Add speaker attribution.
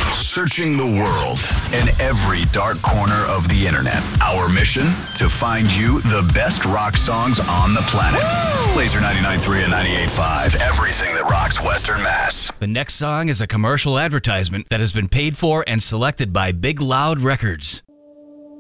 Speaker 1: Searching the world and every dark corner of the internet. Our mission? To find you the best rock songs on the planet. Laser 99.3 and 98.5. Everything that rocks Western Mass.
Speaker 2: The next song is a commercial advertisement that has been paid for and selected by Big Loud Records.